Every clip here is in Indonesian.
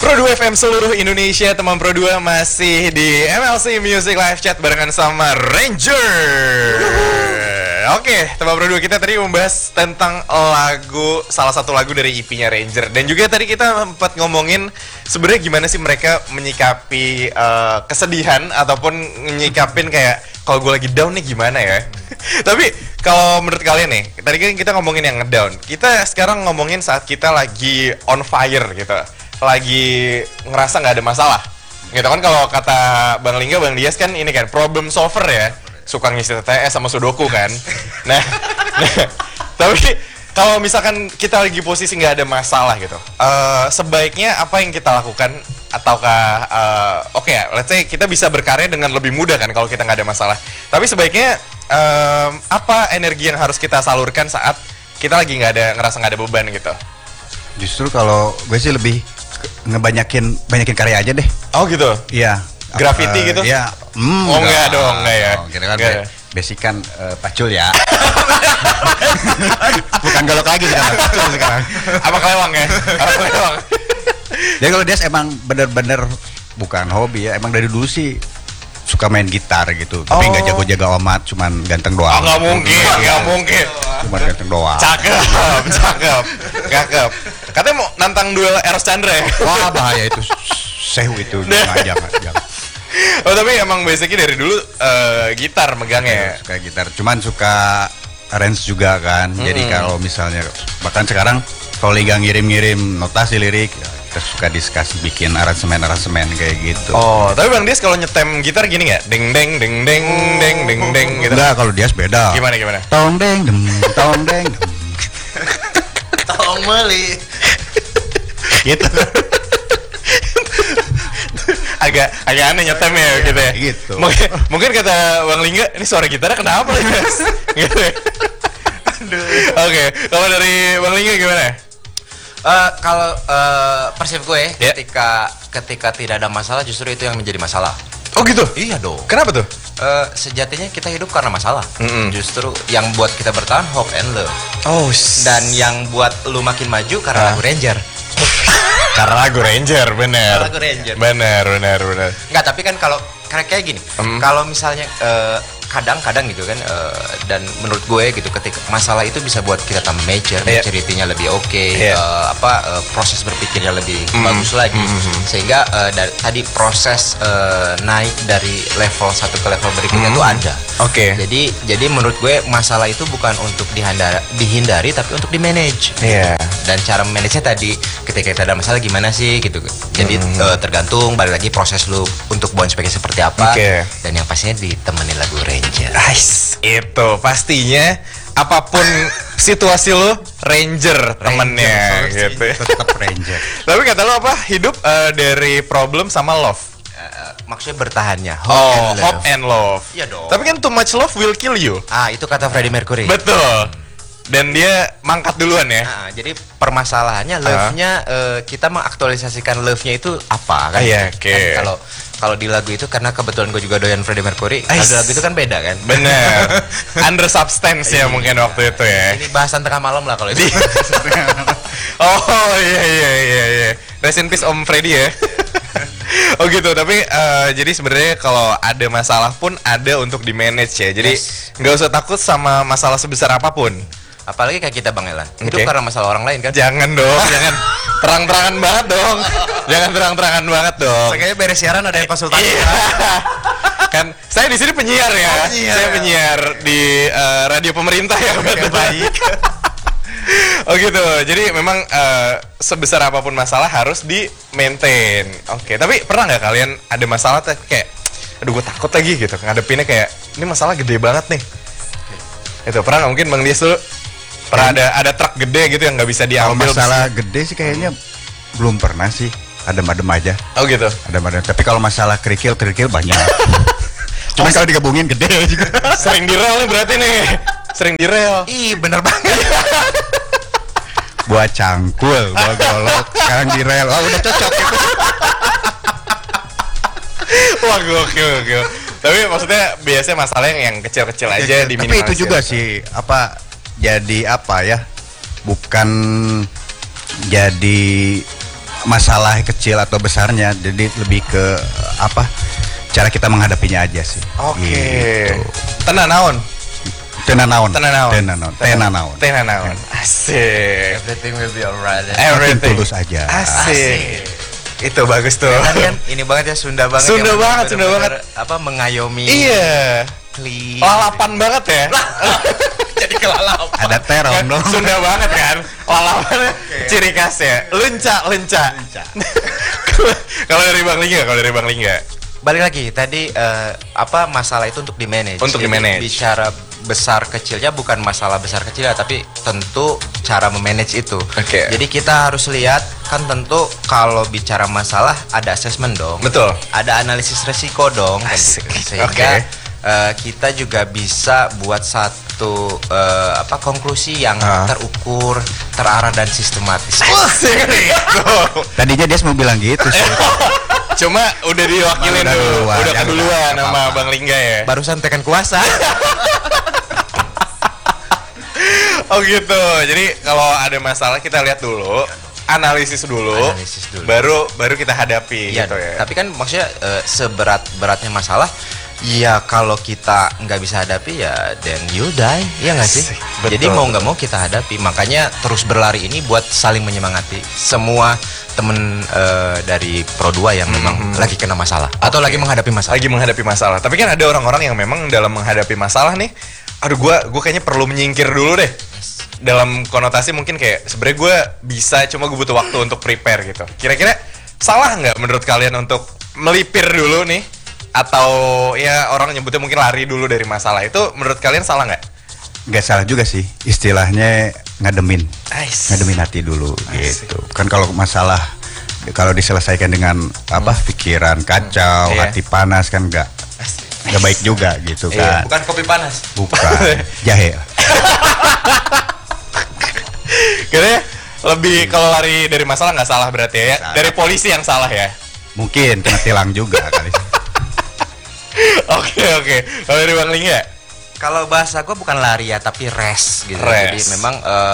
Pro 2 FM seluruh Indonesia, teman Pro 2 masih di MLC Music Live Chat barengan sama Ranger. Oke, teman Pro 2, kita tadi membahas tentang lagu, salah satu lagu dari EP-nya Ranger. Dan juga tadi kita sempat ngomongin sebenarnya gimana sih mereka menyikapi kesedihan ataupun menyikapin kayak kalau gue lagi down nih gimana ya. Tapi kalau menurut kalian nih, tadi kan kita ngomongin yang ngedown. Kita sekarang ngomongin saat kita lagi on fire gitu, lagi ngerasa nggak ada masalah gitu kan. Kalau kata Bang Lingga, Bang Dias kan ini kan problem solver ya, suka ngisi TTS sama sudoku kan. nah tapi kalau misalkan kita lagi posisi nggak ada masalah gitu, sebaiknya apa yang kita lakukan? Ataukah oke ya, let's say kita bisa berkarya dengan lebih mudah kan kalau kita nggak ada masalah. Tapi sebaiknya apa energi yang harus kita salurkan saat kita lagi ngerasa nggak ada beban gitu? Justru kalau gue sih lebih banyakin karya aja deh. Oh gitu? Iya. Graffiti gitu? Iya. Oh enggak dong, enggak ya. Kita kan basic kan pacul ya. Bukan golok lagi sekarang, pacul sekarang. Apa kelewang ya? Apa kelewang? Jadi kalau dia emang bener-bener bukan hobi ya, emang dari dulu sih suka main gitar gitu, tapi nggak jago-jago amat, cuman ganteng doang. Nggak mungkin. Cuman ganteng doang. Cakep. Katanya mau nantang duel Eros Chandra ya? Wah bahaya itu, sehu itu, jangan. Oh tapi emang basicnya dari dulu gitar megangnya. Suka gitar, cuman suka arrange juga kan. Jadi kalau misalnya bahkan sekarang kalau Liga ngirim-ngirim notasi lirik, ya, kita suka diskusi bikin aransemen kayak gitu. Oh, tapi Bang Dias kalau nyetem gitar gini nggak? Deng deng deng deng deng deng deng gitu. Enggak, kalau Dias beda. Gimana? Tong deng dem, tong deng dem. Tong meli. Gitu. agak aneh nyetemnya gitu ya. Gitu. Mungkin kata Bang Lingga, ini suara gitarnya kenapa nih Mas? Gitu ya. Oke, kalau dari Bang Lingga gimana? Kalau persif gue ketika tidak ada masalah, justru itu yang menjadi masalah. Oh gitu? Iya dong. Kenapa tuh? Sejatinya kita hidup karena masalah. Justru yang buat kita bertahan hope and love. Oh. Dan yang buat lu makin maju karena lagu Ranger. Karena lagu Ranger, bener. Lagu Ranger. Bener. Enggak, tapi kan kalau kayak gini, kalau misalnya kadang-kadang gitu kan, dan menurut gue gitu, ketika masalah itu bisa buat kita tambah maturity-nya lebih oke, proses berpikirnya lebih bagus lagi, sehingga tadi proses naik dari level satu ke level berikutnya itu ada. Oke. Jadi menurut gue masalah itu bukan untuk dihindari tapi untuk di-manage. Iya. Dan cara manage-nya tadi, ketika kita ada masalah gimana sih gitu. Jadi tergantung balik lagi proses lu untuk bounce back seperti apa. Dan yang pastinya ditemani lagu Ranger. Itu pastinya apapun situasi lu Ranger temennya gitu. Tetap Ranger. Tapi kata lu apa? Hidup dari problem sama love. Maksudnya bertahannya. Hope and love. Iya dong. Tapi kan too much love will kill you. Itu kata Freddie Mercury. Betul. Dan dia mangkat duluan ya. Jadi permasalahannya love-nya, kita mengaktualisasikan love-nya itu apa kan? Iya, oke. Kan kalau di lagu itu, karena kebetulan gue juga doyan Freddie Mercury, lagu itu kan beda kan? Bener. Under substance ya mungkin waktu itu ya. Ini bahasan tengah malam lah kalau itu. Oh iya. Rest in peace Om Freddy ya. Oh gitu, tapi jadi sebenarnya kalau ada masalah pun ada untuk di manage ya. Jadi nggak usah takut sama masalah sebesar apapun. Apalagi kayak kita Bang Elan, hidup karena masalah orang lain kan? Jangan dong, jangan terang-terangan banget dong. Jangan terang-terangan banget dong. Kayaknya beres siaran ada yang konsultasi. Kan saya di sini penyiar ya. Saya penyiar di radio pemerintah ya. Baik. Oh gitu. Jadi memang sebesar apapun masalah harus di maintain. Oke. Tapi pernah nggak kalian ada masalah kayak, aduh gue takut lagi gitu ngadepinnya, kayak ini masalah gede banget nih. Itu pernah nggak? Mungkin Bang Dias tuh pernah ada truk gede gitu yang nggak bisa diambil. Kalau masalah gede sih kayaknya belum pernah sih. Adem-adem aja. Oh gitu. Adem-adem. Tapi kalau masalah kerikil banyak. Cuma kalau digabungin gede juga. Sering di rel nih berarti nih. Sering di rel. Ih bener banget. Buat cangkul, buat golok, sekarang di rel. Oh udah cocok gitu. Wah gokil. Tapi maksudnya biasanya masalahnya yang kecil-kecil aja diminimalisir. Tapi itu juga sih jadi apa ya? Bukan jadi masalah kecil atau besarnya, jadi lebih ke cara kita menghadapinya aja sih. Oke. Gitu. Tenan naon. Tenanaon. Asik. Everything will be alright. Everything. Tulus aja. Asik. Itu bagus tuh. Kan ini banget ya, Sunda banget. Sunda ya, banget, Sunda bener-bener apa mengayomi. Iya. Clean. Lalapan banget ya. Jadi kelalapan. Ada terong Kan dong. Sunda banget kan. Lalapan ciri khasnya. Lenca. Kalau dari Bang Lingga. Balik lagi tadi masalah itu untuk di manage. Untuk Jadi, di-manage. bicara besar kecilnya bukan masalah besar kecilnya, tapi tentu cara memanage itu. Oke. Jadi kita harus lihat kan, tentu kalau bicara masalah ada assessment dong. Betul. Ada analisis resiko dong. kan Asik. gitu. Sehingga Oke. kita juga bisa buat satu konklusi yang terukur, terarah dan sistematis. Asik. Tuh. Tadinya dia mau bilang gitu sih. Cuma udah diwakilin Udah dulu. duluan, Udah ya keduluan udah, sama apa-apa. Bang Lingga ya. Barusan tekan kuasa. Oh gitu. Jadi kalau ada masalah kita lihat dulu, analisis dulu, baru kita hadapi Iya, gitu ya. tapi kan maksudnya seberat-beratnya masalah, ya kalau kita nggak bisa hadapi ya then you die, ya nggak sih? Asik, betul. Jadi mau nggak mau kita hadapi, makanya terus berlari ini buat saling menyemangati semua temen dari Pro 2 yang memang lagi kena masalah atau lagi menghadapi masalah. Lagi menghadapi masalah. Tapi kan ada orang-orang yang memang dalam menghadapi masalah nih, aduh gua kayaknya perlu menyingkir dulu deh. Dalam konotasi mungkin kayak sebenarnya gue bisa, cuma gue butuh waktu untuk prepare gitu. Kira-kira salah nggak menurut kalian untuk melipir dulu nih, atau ya orang nyebutnya mungkin lari dulu dari masalah itu? Menurut kalian salah nggak? Nggak salah juga sih, istilahnya ngademin hati dulu gitu. Kan kalau masalah kalau diselesaikan dengan pikiran kacau, Iya. hati panas kan nggak baik juga gitu kan. Bukan kopi panas. Bukan jahe. Kayaknya lebih kalau lari dari masalah nggak salah berarti ya. Salah. Dari polisi yang salah ya. Mungkin kena tilang juga kali. Oke. Kalau dari Bang Lingga? Kalau bahasa gue bukan lari ya, tapi rest gitu. Rest. Jadi memang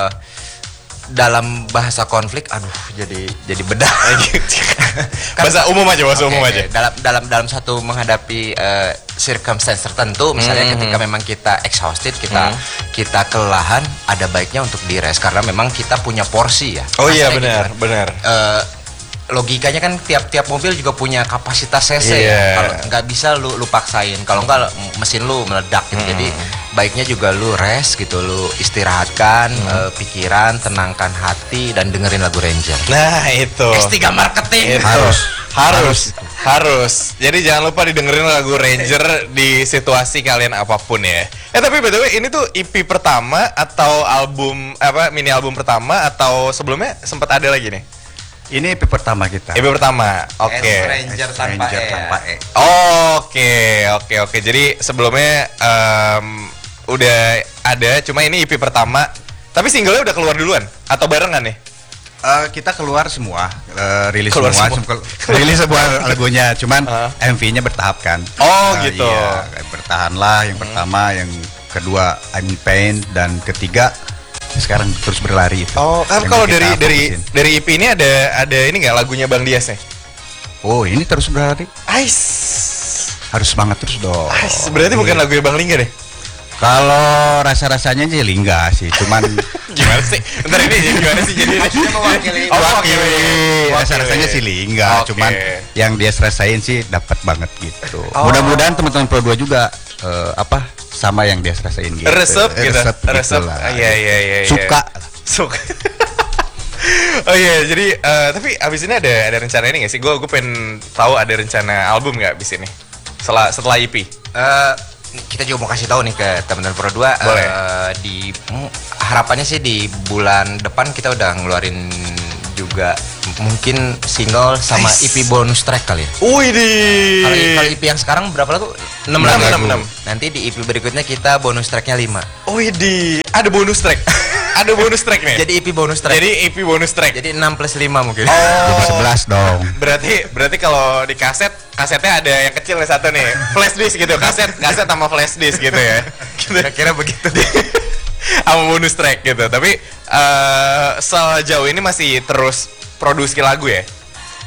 dalam bahasa konflik, jadi bedah. Bahasa umum aja, umum aja. Dalam satu menghadapi circumstance tertentu, misalnya ketika memang kita exhausted, kita kelelahan, ada baiknya untuk di rest karena memang kita punya porsi ya. Oh iya, Rasanya gitu benar. logikanya kan tiap mobil juga punya kapasitas cc Iya. ya. Kalau nggak bisa lu paksain, kalau nggak mesin lu meledak gitu. Jadi baiknya juga lu rest gitu, lu istirahatkan pikiran, tenangkan hati dan dengerin lagu Ranger. Nah itu. S3 marketing. Itu. Harus. Jadi jangan lupa didengerin lagu Ranger di situasi kalian apapun ya. Tapi btw ini tuh EP pertama atau album mini album pertama atau sebelumnya sempat ada lagi nih? Ini EP pertama kita. EP pertama. Oke. Ranger tanpa E. Oke. Jadi sebelumnya udah ada, cuma ini EP pertama. Tapi singlenya udah keluar duluan atau barengan nih? Kita keluar semua, rilis Keluar semua. Rilis semua lagunya, cuman MV-nya bertahap kan. Oh, gitu. Iya, bertahanlah yang pertama, yang kedua I'm in Pain, dan ketiga sekarang terus berlari itu. Oh, kan Yang kalau kita dari fokusin. EP ini ada ini nggak lagunya Bang Dias nih? Oh, ini terus berlari. Ais. Harus semangat terus dong. Berarti bukan lagunya Bang Lingga deh. Kalau rasa-rasanya sih Lingga sih, cuman Gimana sih? Ntar ini gimana sih jadi? Maksudnya mewakili. Mewakili. rasa-rasanya sih Lingga, Oke. cuman yang dia rasain sih dapat banget gitu. Oh. Mudah-mudahan teman-teman Pro 2 juga sama yang dia rasain gitu. Resep gitu. Resep. gitulah. Iya. Suka. Oh iya, jadi tapi abis ini ada rencana ini nggak sih? Gue pengen tahu ada rencana album nggak abis ini? Setelah EP? Kita juga mau kasih tahu nih ke teman-teman Pro 2. Boleh. Harapannya sih di bulan depan kita udah ngeluarin juga mungkin single sama Nice. EP bonus track kali ya. Wih di. Kalau EP yang sekarang berapa lagu? 6 Enam, lagu. enam. Nanti di EP berikutnya kita bonus tracknya 5. Wih di. Ada bonus track. Ada bonus track nih. Jadi EP bonus track. Jadi EP bonus track. Jadi 6 plus 5 mungkin. Jadi 11 dong. Berarti kalau di kasetnya ada yang kecil nih satu nih, flash disk gitu, kaset sama flash disk gitu ya. Kira-kira begitu. Sama bonus track gitu. Tapi sejauh ini masih terus produksi lagu ya?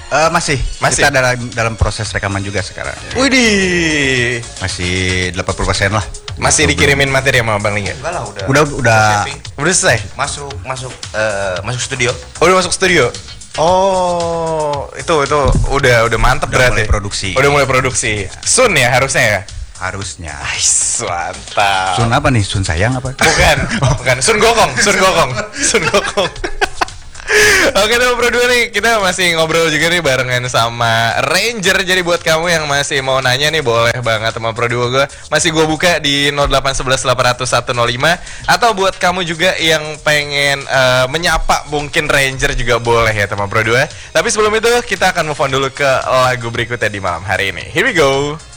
Masih. Masih? Kita dalam proses rekaman juga sekarang. Widih. Masih 80% lah. Masih dikirimin materi sama Bang Lingga? Enggak lah, Udah. Siapin. Udah selesai? Masuk studio. Oh, udah masuk studio. Oh, itu udah mantep Udah berarti. mulai produksi. Udah mulai produksi. Sun ya harusnya ya. Harusnya. Ais, mantap. Sun apa nih? Sun sayang apa? Bukan. Sun Gokong. Oke teman Pro 2 nih, kita masih ngobrol juga nih barengan sama Ranger. Jadi buat kamu yang masih mau nanya nih, boleh banget teman Pro 2 gue. Masih gue buka di 0811 800 105. Atau buat kamu juga yang pengen menyapa mungkin Ranger juga boleh ya teman Pro 2. Tapi sebelum itu kita akan move on dulu ke lagu berikutnya di malam hari ini. Here we go.